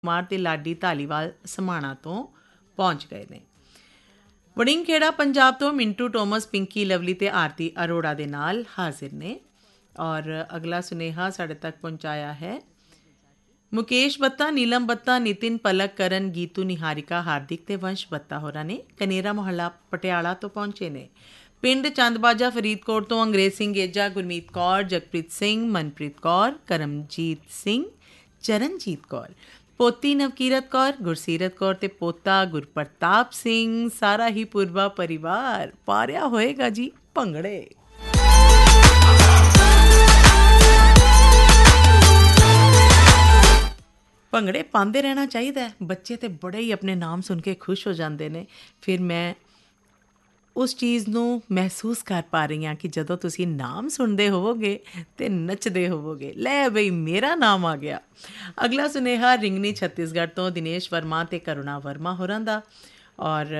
ਕੁਮਾਰ ਤੇ ਲਾਡੀ ਧਾਲੀਵਾਲ ਸਮਾਣਾ ਤੋਂ ਪਹੁੰਚ ਗਏ ਨੇ। ਵੜਿੰਗ ਖੇੜਾ ਪੰਜਾਬ ਤੋਂ ਮਿੰਟੂ ਟੋਮਸ, ਪਿੰਕੀ ਲਵਲੀ ਤੇ ਆਰਤੀ ਅਰੋੜਾ ਦੇ ਨਾਲ ਹਾਜ਼ਰ ਨੇ। ਔਰ ਅਗਲਾ ਸੁਨੇਹਾ ਸਾਡੇ ਤੱਕ ਪਹੁੰਚਾਇਆ ਹੈ ਮੁਕੇਸ਼ ਬੱਤਾ, ਨੀਲਮ ਬੱਤਾ, ਨਿਤਿਨ, ਪਲਕ, ਕਰਨ, ਗੀਤੂ, ਨਿਹਾਰਿਕਾ, ਹਾਰਦਿਕ ਤੇ ਵੰਸ਼ ਬੱਤਾ ਹੋਰਾਂ ਨੇ ਕਨੇਰਾ ਮੁਹੱਲਾ ਪਟਿਆਲਾ ਤੋਂ ਪਹੁੰਚੇ ਨੇ। ਪਿੰਡ ਚੰਦਬਾਜਾ ਫਰੀਦਕੋਟ ਤੋਂ ਅੰਗਰੇਜ਼ ਸਿੰਘ ਗੇਜਾ, ਗੁਰਮੀਤ ਕੌਰ, ਜਗਪ੍ਰੀਤ ਸਿੰਘ, ਮਨਪ੍ਰੀਤ ਕੌਰ, ਕਰਮਜੀਤ ਸਿੰਘ, ਚਰਨਜੀਤ ਕੌਰ, ਪੋਤੀ ਨਵਕੀਰਤ ਕੌਰ, ਗੁਰਸੀਰਤ ਕੌਰ ਤੇ ਪੋਤਾ ਗੁਰਪ੍ਰਤਾਪ ਸਿੰਘ, ਸਾਰਾ ਹੀ ਪੂਰਬਾ ਪਰਿਵਾਰ ਪਾਰਿਆ ਹੋਏਗਾ ਜੀ ਭੰਗੜੇ। ਭੰਗੜੇ ਪਾਉਂਦੇ ਰਹਿਣਾ ਚਾਹੀਦਾ। ਬੱਚੇ ਤਾਂ ਬੜੇ ਹੀ ਆਪਣੇ ਨਾਮ ਸੁਣ ਕੇ ਖੁਸ਼ ਹੋ ਜਾਂਦੇ ਨੇ। ਫਿਰ ਮੈਂ ਉਸ ਚੀਜ਼ ਨੂੰ ਮਹਿਸੂਸ ਕਰ ਪਾ ਰਹੀ ਹਾਂ ਕਿ ਜਦੋਂ ਤੁਸੀਂ ਨਾਮ ਸੁਣਦੇ ਹੋਵੋਗੇ ਅਤੇ ਨੱਚਦੇ ਹੋਵੋਗੇ। ਲੈ ਬਈ ਮੇਰਾ ਨਾਮ ਆ ਗਿਆ। ਅਗਲਾ ਸੁਨੇਹਾ ਰਿੰਗਨੀ ਛੱਤੀਸਗੜ੍ਹ ਤੋਂ ਦਿਨੇਸ਼ ਵਰਮਾ ਅਤੇ ਕਰੁਣਾ ਵਰਮਾ ਹੋਰਾਂ ਦਾ। ਔਰ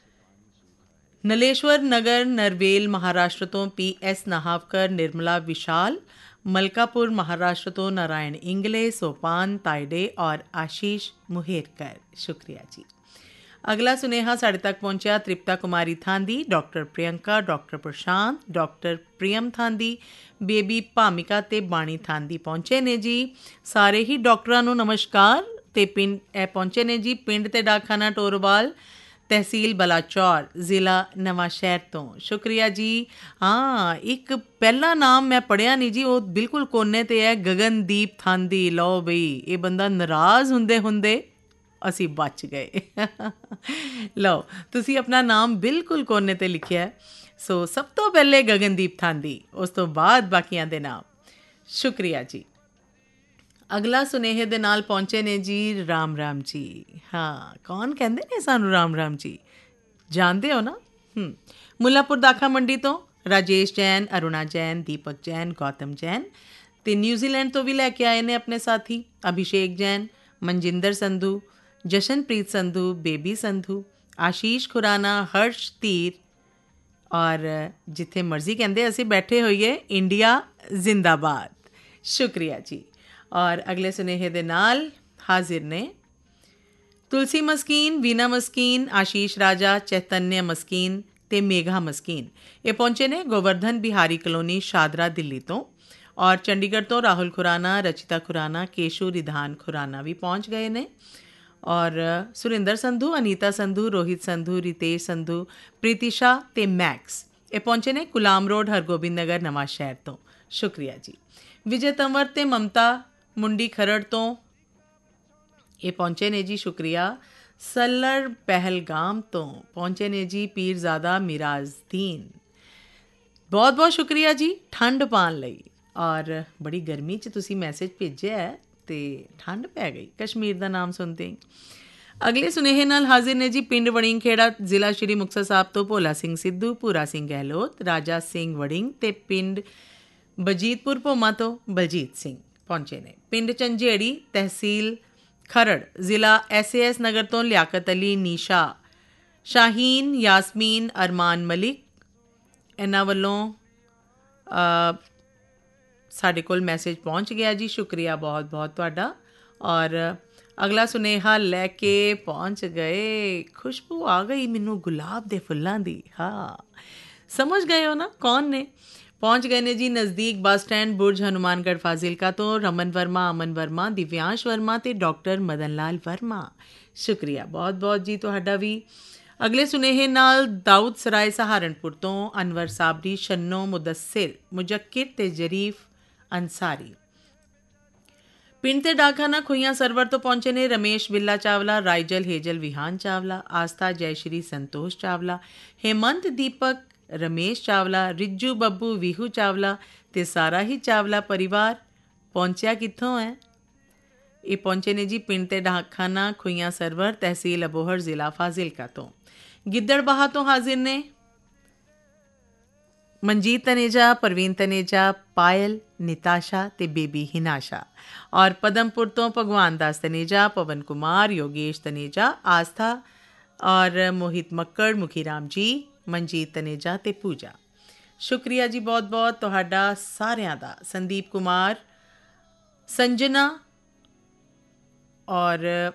ਨਲੇਸ਼ਵਰ ਨਗਰ ਨਰਵੇਲ ਮਹਾਰਾਸ਼ਟਰ ਤੋਂ PS ਨਹਾਵਕਰ, ਨਿਰਮਲਾ ਵਿਸ਼ਾਲ, ਮਲਕਾਪੁਰ ਮਹਾਰਾਸ਼ਟਰ ਤੋਂ ਨਾਰਾਇਣ ਇੰਗਲੇ, ਸੋਪਾਨ ਤਾਇਡੇ ਔਰ ਆਸ਼ੀਸ਼ ਮੁਹੇਰਕਰ, ਸ਼ੁਕਰੀਆ ਜੀ। ਅਗਲਾ ਸੁਨੇਹਾ ਸਾਡੇ ਤੱਕ ਪਹੁੰਚਿਆ ਤ੍ਰਿਪਤਾ ਕੁਮਾਰੀ ਥਾਂਦੀ, ਡਾਕਟਰ ਪ੍ਰਿਯੰਕਾ, ਡਾਕਟਰ ਪ੍ਰਸ਼ਾਂਤ, ਡਾਕਟਰ ਪ੍ਰੀਅਮ ਥਾਂਦੀ, ਬੇਬੀ ਭਾਮਿਕਾ ਤੇ ਬਾਣੀ ਥਾਂਦੀ ਪਹੁੰਚੇ ਨੇ ਜੀ। ਸਾਰੇ ਹੀ ਡਾਕਟਰਾਂ ਨੂੰ ਨਮਸਕਾਰ। ਤੇ ਪਿੰਡ ਇਹ ਪਹੁੰਚੇ ਨੇ ਜੀ ਪਿੰਡ ਤੇ ਡਾਕਖਾਨਾ ਟੋਰੋਵਾਲ, ਤਹਿਸੀਲ ਬਲਾਚੌਰ, ਜ਼ਿਲ੍ਹਾ ਨਵਾਂਸ਼ਹਿਰ ਤੋਂ, ਸ਼ੁਕਰੀਆ ਜੀ। ਹਾਂ, ਇੱਕ ਪਹਿਲਾ ਨਾਮ ਮੈਂ ਪੜ੍ਹਿਆ ਨਹੀਂ ਜੀ, ਉਹ ਬਿਲਕੁਲ ਕੋਨੇ 'ਤੇ ਹੈ, ਗਗਨਦੀਪ ਥਾਂਦੀ। ਲਓ ਬਈ ਇਹ ਬੰਦਾ ਨਾਰਾਜ਼ ਹੁੰਦੇ ਹੁੰਦੇ ਅਸੀਂ ਬਚ ਗਏ। ਲਓ ਤੁਸੀਂ ਆਪਣਾ ਨਾਮ ਬਿਲਕੁਲ ਕੋਨੇ 'ਤੇ ਲਿਖਿਆ। ਸੋ ਸਭ ਤੋਂ ਪਹਿਲੇ ਗਗਨਦੀਪ ਥਾਂਦੀ, ਉਸ ਤੋਂ ਬਾਅਦ ਬਾਕੀਆਂ ਦੇ ਨਾਮ। ਸ਼ੁਕਰੀਆ ਜੀ। ਅਗਲਾ ਸੁਨੇਹੇ ਦੇ ਨਾਲ ਪਹੁੰਚੇ ਨੇ ਜੀ ਰਾਮ ਰਾਮ ਜੀ। ਹਾਂ, ਕੌਣ ਕਹਿੰਦੇ ਨੇ ਸਾਨੂੰ ਰਾਮ ਰਾਮ ਜੀ, ਜਾਣਦੇ ਹੋ ਨਾ। ਮੁੱਲਾਪੁਰ ਦਾਖਾ ਮੰਡੀ ਤੋਂ ਰਾਜੇਸ਼ ਜੈਨ, ਅਰੁਣਾ ਜੈਨ, ਦੀਪਕ ਜੈਨ, ਗੌਤਮ ਜੈਨ ਅਤੇ ਨਿਊਜ਼ੀਲੈਂਡ ਤੋਂ ਵੀ ਲੈ ਕੇ ਆਏ ਨੇ ਆਪਣੇ ਸਾਥੀ ਅਭਿਸ਼ੇਕ ਜੈਨ, ਮਨਜਿੰਦਰ ਸੰਧੂ, ਜਸ਼ਨਪ੍ਰੀਤ ਸੰਧੂ, ਬੇਬੀ ਸੰਧੂ, ਆਸ਼ੀਸ਼ ਖੁਰਾਨਾ, ਹਰਸ਼ ਧੀਰ ਔਰ ਜਿੱਥੇ ਮਰਜ਼ੀ ਕਹਿੰਦੇ ਅਸੀਂ ਬੈਠੇ ਹੋਈਏ, ਇੰਡੀਆ ਜ਼ਿੰਦਾਬਾਦ। ਸ਼ੁਕਰੀਆ ਜੀ। ਔਰ ਅਗਲੇ ਸੁਨੇਹੇ ਦੇ ਨਾਲ ਹਾਜ਼ਰ ਨੇ ਤੁਲਸੀ ਮਸਕੀਨ, ਵੀਨਾ ਮਸਕੀਨ, ਆਸ਼ੀਸ਼ ਰਾਜਾ, ਚੈਤਨਯ ਮਸਕੀਨ ਤੇ ਮੇਘਾ ਮਸਕੀਨ। ਇਹ ਪਹੁੰਚੇ ਨੇ ਗੋਵਰਧਨ ਬਿਹਾਰੀ ਕਲੋਨੀ, ਸ਼ਾਦਰਾ, ਦਿੱਲੀ ਤੋਂ। ਔਰ ਚੰਡੀਗੜ੍ਹ ਤੋਂ ਰਾਹੁਲ ਖੁਰਾਨਾ, ਰਚਿਤਾ ਖੁਰਾਨਾ, ਕੇਸ਼ੂ ਰਿਧਾਨ ਖੁਰਾਨਾ ਵੀ ਪਹੁੰਚ ਗਏ ਨੇ। ਔਰ ਸੁਰਿੰਦਰ ਸੰਧੂ, ਅਨੀਤਾ ਸੰਧੂ, ਰੋਹਿਤ ਸੰਧੂ, ਰਿਤੇਸ਼ ਸੰਧੂ, ਪ੍ਰੀਤਿਸ਼ਾ ਤੇ ਮੈਕਸ ਇਹ ਪਹੁੰਚੇ ਨੇ ਗੁਲਾਮ ਰੋਡ, ਹਰਗੋਬਿੰਦ ਨਗਰ, ਨਵਾਂ ਸ਼ਹਿਰ ਤੋਂ। ਸ਼ੁਕਰੀਆ ਜੀ। ਵਿਜੇ ਤੰਵਰ ਤੇ ਮਮਤਾ ਮੁੰਡੀ ਖਰੜ ਤੋਂ ਇਹ ਪਹੁੰਚੇ ਨੇ ਜੀ। ਸ਼ੁਕਰੀਆ। ਸੱਲਰ ਪਹਿਲਗਾਮ ਤੋਂ ਪਹੁੰਚੇ ਨੇ ਜੀ ਪੀਰਜ਼ਾਦਾ ਮਿਰਾਜ਼ਦੀਨ, ਬਹੁਤ ਬਹੁਤ ਸ਼ੁਕਰੀਆ ਜੀ ਠੰਡ ਪਾਉਣ ਲਈ। ਔਰ ਬੜੀ ਗਰਮੀ 'ਚ ਤੁਸੀਂ ਮੈਸੇਜ ਭੇਜਿਆ ਹੈ ਅਤੇ ਠੰਡ ਪੈ ਗਈ ਕਸ਼ਮੀਰ ਦਾ ਨਾਮ ਸੁਣਦੇ ਹੀ। ਅਗਲੇ ਸੁਨੇਹੇ ਨਾਲ ਹਾਜ਼ਰ ਨੇ ਜੀ ਪਿੰਡ ਵੜਿੰਗ ਖੇੜਾ, ਜ਼ਿਲ੍ਹਾ ਸ਼੍ਰੀ ਮੁਕਤਸਰ ਸਾਹਿਬ ਤੋਂ ਭੋਲਾ ਸਿੰਘ ਸਿੱਧੂ, ਭੂਰਾ ਸਿੰਘ ਗਹਿਲੋਤ, ਰਾਜਾ ਸਿੰਘ ਵੜਿੰਗ ਅਤੇ ਪਿੰਡ ਬਜੀਤਪੁਰ ਭੋਮਾ ਤੋਂ ਬਲਜੀਤ ਸਿੰਘ ਪਹੁੰਚੇ ਨੇ। ਪਿੰਡ ਝੰਜੇੜੀ, ਤਹਿਸੀਲ ਖਰੜ, ਜ਼ਿਲ੍ਹਾ SAS ਨਗਰ ਤੋਂ ਲਿਆਕਤ ਅਲੀ, ਨੀਸ਼ਾ, ਸ਼ਾਹੀਨ, ਯਾਸਮੀਨ, ਅਰਮਾਨ ਮਲਿਕ ਇਹਨਾਂ ਵੱਲੋਂ ਸਾਡੇ ਕੋਲ ਮੈਸੇਜ ਪਹੁੰਚ ਗਿਆ ਜੀ। ਸ਼ੁਕਰੀਆ ਬਹੁਤ ਬਹੁਤ ਤੁਹਾਡਾ। ਔਰ ਅਗਲਾ ਸੁਨੇਹਾ ਲੈ ਕੇ ਪਹੁੰਚ ਗਏ, ਖੁਸ਼ਬੂ ਆ ਗਈ ਮੈਨੂੰ ਗੁਲਾਬ ਦੇ ਫੁੱਲਾਂ ਦੀ। ਹਾਂ, ਸਮਝ ਗਏ ਹੋ ਨਾ ਕੌਣ ਨੇ। ਪਹੁੰਚ ਗਏ ਨੇ ਜੀ ਨਜ਼ਦੀਕ ਬੱਸ ਸਟੈਂਡ, ਬੁਰਜ, ਹਨੂੰਮਾਨਗੜ੍ਹ, ਫਾਜ਼ਿਲਕਾ ਤੋਂ ਰਮਨ ਵਰਮਾ, ਅਮਨ ਵਰਮਾ, ਦਿਵਿਆਂਸ਼ ਵਰਮਾ ਅਤੇ ਡਾਕਟਰ ਮਦਨ ਲਾਲ ਵਰਮਾ। ਸ਼ੁਕਰੀਆ ਬਹੁਤ ਬਹੁਤ ਜੀ ਤੁਹਾਡਾ ਵੀ। ਅਗਲੇ ਸੁਨੇਹੇ ਨਾਲ ਦਾਊਦ ਸਰਾਏ ਸਹਾਰਨਪੁਰ ਤੋਂ ਅਨਵਰ ਸਾਬਰੀ, ਸ਼ੰਨੋ, ਮੁਦੱਸਿਰ, ਮੁਜੱਕਿਰ ਤੇ ਜਰੀਫ ਅੰਸਾਰੀ। ਪਿੰਡ ਤੇ ਡਾਕਖਾਨਾ ਖੁਈਆਂ ਸਰਵਰ ਤੋਂ ਪਹੁੰਚੇ ਨੇ ਰਮੇਸ਼ ਬਿੱਲਾ ਚਾਵਲਾ, ਰਾਈਜਲ ਹੇਜਲ ਵਿਹਾਨ ਚਾਵਲਾ, ਆਸਥਾ ਜੈਸ਼ਰੀ ਸੰਤੋਸ਼ ਚਾਵਲਾ, ਹੇਮੰਤ ਦੀਪਕ, ਰਮੇਸ਼ ਚਾਵਲਾ, ਰਿੱਜੂ ਬੱਬੂ, ਵੀਹੂ ਚਾਵਲਾ ਅਤੇ ਸਾਰਾ ਹੀ ਚਾਵਲਾ ਪਰਿਵਾਰ। ਪਹੁੰਚਿਆ ਕਿੱਥੋਂ ਹੈ? ਇਹ ਪਹੁੰਚੇ ਨੇ ਜੀ ਪਿੰਡ ਤੇ ਡਾਕਖਾਨਾ ਖੁਈਆਂ ਸਰਵਰ, ਤਹਿਸੀਲ ਅਬੋਹਰ, ਜ਼ਿਲ੍ਹਾ ਫਾਜ਼ਿਲਕਾ ਤੋਂ। ਗਿੱਦੜਬਾਹਾ ਤੋਂ ਹਾਜ਼ਰ ਨੇ ਮਨਜੀਤ ਤਨੇਜਾ, ਪ੍ਰਵੀਨ ਤਨੇਜਾ, ਪਾਇਲ, ਨਿਤਾਸ਼ਾ ਤੇ ਬੇਬੀ ਹਿਨਾਸ਼ਾ। ਔਰ ਪਦਮਪੁਰ ਤੋਂ ਭਗਵਾਨ ਦਾਸ ਤਨੇਜਾ, ਪਵਨ ਕੁਮਾਰ, ਯੋਗੇਸ਼ ਤਨੇਜਾ, ਆਸਥਾ ਔਰ ਮੋਹਿਤ ਮੱਕੜ, ਮੁਖੀ ਰਾਮ ਜੀ, ਮਨਜੀਤ ਤਨੇਜਾ ਤੇ ਪੂਜਾ। ਸ਼ੁਕਰੀਆ ਜੀ ਬਹੁਤ ਬਹੁਤ ਤੁਹਾਡਾ ਸਾਰਿਆਂ ਦਾ। ਸੰਦੀਪ ਕੁਮਾਰ, ਸੰਜਨਾ ਔਰ